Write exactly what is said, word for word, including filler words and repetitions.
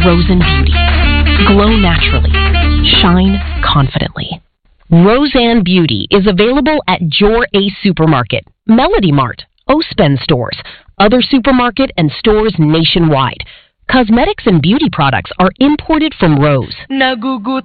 Roseanne Beauty. Glow naturally. Shine confidently. Roseanne Beauty is available at Jor Ace Supermarket, Melody Mart, Ospen stores, other supermarket and stores nationwide. Cosmetics and beauty products are imported from Rose. Nagugut